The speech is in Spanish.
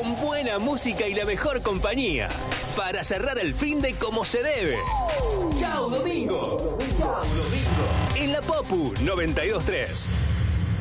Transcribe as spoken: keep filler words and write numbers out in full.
con buena música y la mejor compañía. Para cerrar el fin de como se debe. ¡Chao, domingo! ¡Chao, domingo! En la Popu noventa y dos tres.